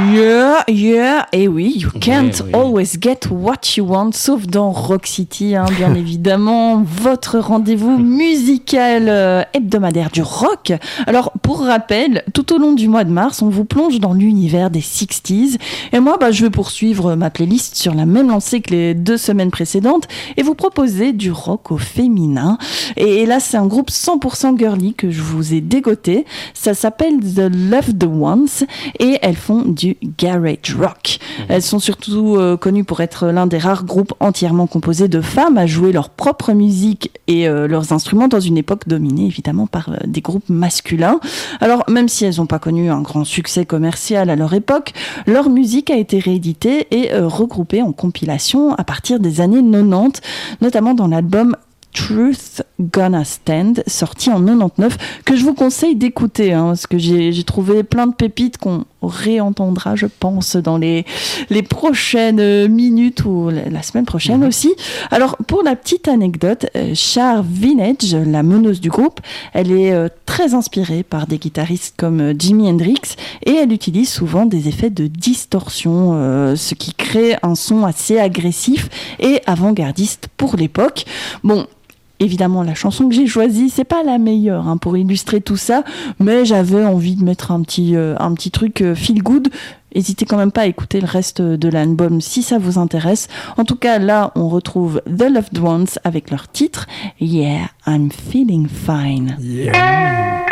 Yeah, et oui, you can't always get what you want, sauf dans Rock City, hein, bien évidemment, votre rendez-vous musical hebdomadaire du rock. Alors, pour rappel, tout au long du mois de mars, on vous plonge dans l'univers des 60s, et moi, je vais poursuivre ma playlist sur la même lancée que les 2 semaines précédentes, et vous proposer du rock au féminin. Et là, c'est un groupe 100% girly que je vous ai dégoté, ça s'appelle The Loved Ones, et elles font du garage rock. Elles sont surtout connues pour être l'un des rares groupes entièrement composés de femmes à jouer leur propre musique et leurs instruments dans une époque dominée évidemment par des groupes masculins. Alors même si elles n'ont pas connu un grand succès commercial à leur époque, leur musique a été rééditée et regroupée en compilation à partir des années 90, notamment dans l'album Truth Gonna Stand, sorti en 99, que je vous conseille d'écouter, parce que j'ai trouvé plein de pépites qu'on réentendra, je pense, dans les prochaines minutes ou la semaine prochaine aussi. Alors, pour la petite anecdote, Char Vinage, la meneuse du groupe, elle est très inspirée par des guitaristes comme Jimi Hendrix et elle utilise souvent des effets de distorsion, ce qui crée un son assez agressif et avant-gardiste pour l'époque. Bon, évidemment, la chanson que j'ai choisie, c'est pas la meilleure pour illustrer tout ça, mais j'avais envie de mettre un petit truc feel good. N'hésitez quand même pas à écouter le reste de l'album si ça vous intéresse. En tout cas, là, on retrouve The Loved Ones avec leur titre Yeah, I'm Feeling Fine. Yeah.